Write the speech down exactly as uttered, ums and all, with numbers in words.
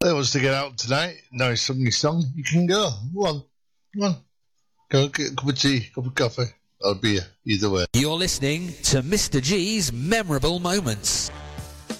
Who wants to get out tonight? No song, song. You can go. Go on. Come on. Go get a cup of tea, cup of coffee, or beer, either way. You're listening to Mister G's Memorable Moments.